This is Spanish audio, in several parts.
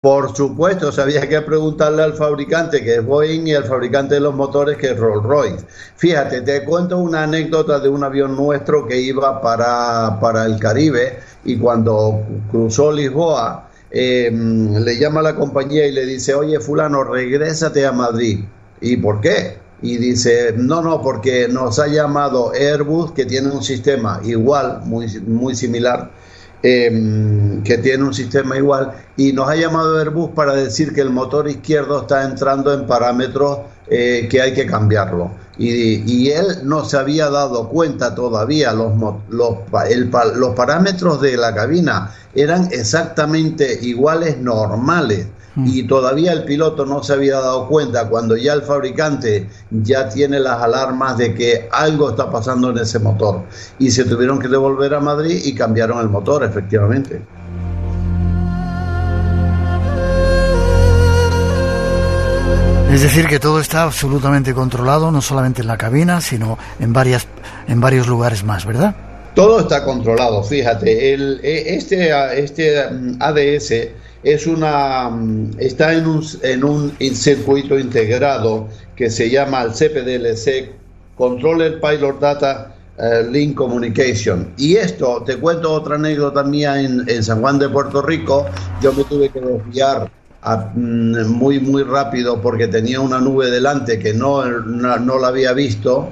Por supuesto, o sea, había que preguntarle al fabricante, que es Boeing, y al fabricante de los motores, que es Rolls-Royce. Fíjate, te cuento una anécdota de un avión nuestro que iba para el Caribe, y cuando cruzó Lisboa, le llama a la compañía y le dice: oye, fulano, regrésate a Madrid. ¿Y por qué? Y dice: no, porque nos ha llamado Airbus, que tiene un sistema igual, muy similar, que tiene un sistema igual, y nos ha llamado Airbus para decir que el motor izquierdo está entrando en parámetros que hay que cambiarlo. Y él no se había dado cuenta todavía. Los parámetros de la cabina eran exactamente iguales, normales, y todavía el piloto no se había dado cuenta, cuando ya el fabricante ya tiene las alarmas de que algo está pasando en ese motor, y se tuvieron que devolver a Madrid y cambiaron el motor, efectivamente. Es decir, que todo está absolutamente controlado, no solamente en la cabina, sino en varios lugares más, ¿verdad? Todo está controlado, fíjate. Este ADS está en un circuito integrado que se llama el CPDLC, Controller Pilot Data Link Communication. Y esto, te cuento otra anécdota mía en San Juan de Puerto Rico. Yo me tuve que desviar muy rápido porque tenía una nube delante que no la había visto,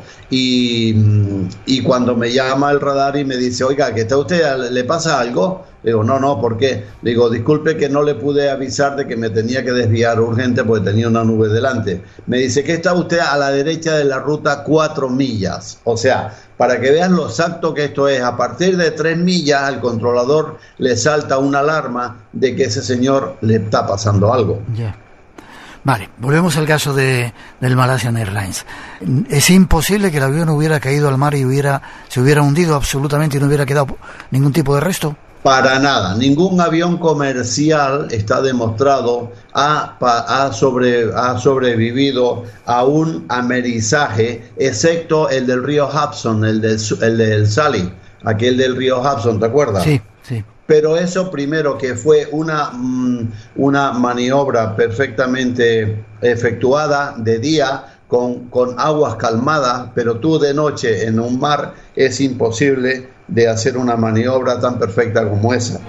y cuando me llama el radar y me dice: oiga, ¿que está usted? ¿Le pasa algo? Le digo: no, ¿por qué? Le digo: disculpe que no le pude avisar de que me tenía que desviar urgente porque tenía una nube delante. Me dice: ¿que está usted a la derecha de la ruta 4 millas? O sea, para que vean lo exacto que esto es, a partir de 3 millas al controlador le salta una alarma de que ese señor le está pasando algo. Yeah. Vale, volvemos al caso del Malaysian Airlines. ¿Es imposible que el avión hubiera caído al mar y se hubiera hundido absolutamente y no hubiera quedado ningún tipo de resto? Para nada, ningún avión comercial, está demostrado, ha sobrevivido a un amerizaje, excepto el del río Hudson, el del Sally, aquel del río Hudson, ¿te acuerdas? Sí. Pero eso, primero, que fue una maniobra perfectamente efectuada de día, con aguas calmadas, pero tú de noche en un mar es imposible de hacer una maniobra tan perfecta como esa.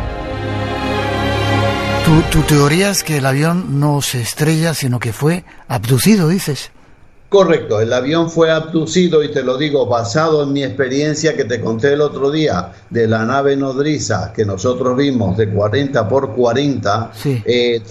Tu teoría es que el avión no se estrella, sino que fue abducido, dices. Correcto, el avión fue abducido, y te lo digo basado en mi experiencia que te conté el otro día de la nave nodriza que nosotros vimos de 40 por 40. Sí.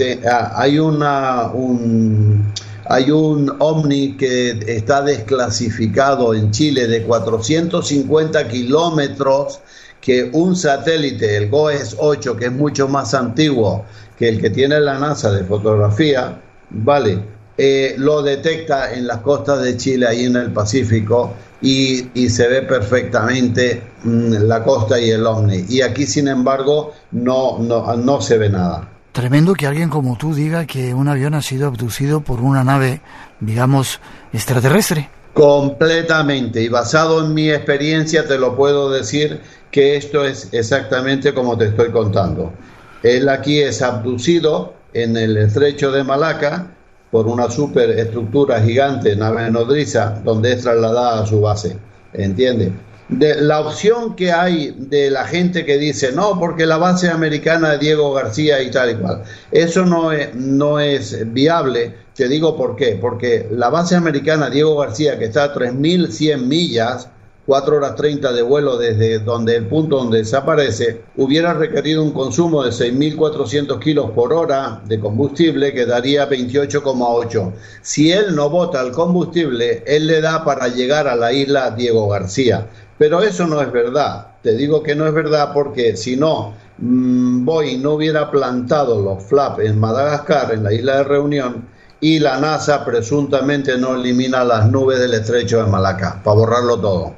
Hay un Omni que está desclasificado en Chile de 450 kilómetros, que un satélite, el GOES-8, que es mucho más antiguo que el que tiene la NASA de fotografía, ¿vale? Lo detecta en las costas de Chile, ahí en el Pacífico, y se ve perfectamente la costa y el Omni. Y aquí, sin embargo, no se ve nada. Tremendo que alguien como tú diga que un avión ha sido abducido por una nave, digamos, extraterrestre. Completamente, y basado en mi experiencia te lo puedo decir que esto es exactamente como te estoy contando. Él aquí es abducido en el estrecho de Malaca por una superestructura gigante, nave nodriza, donde es trasladada a su base, ¿entiendes? La opción que hay de la gente que dice: no, porque la base americana de Diego García y tal y cual, eso no es viable. Te digo por qué. Porque la base americana Diego García, que está a 3.100 millas, 4 horas 30 de vuelo desde el punto donde desaparece, hubiera requerido un consumo de 6.400 kilos por hora de combustible, que daría 28,8. Si él no bota el combustible, él le da para llegar a la isla Diego García. Pero eso no es verdad. Te digo que no es verdad porque si no, Boeing no hubiera plantado los flaps en Madagascar, en la isla de Reunión, y la NASA presuntamente no elimina las nubes del estrecho de Malaca para borrarlo todo.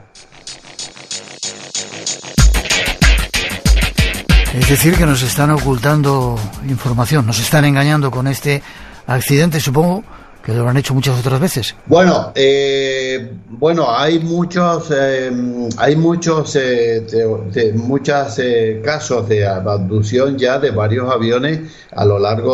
Es decir, que nos están ocultando información, nos están engañando con este accidente. Supongo que lo han hecho muchas otras veces. Bueno, hay muchos casos de abducción ya de varios aviones a lo largo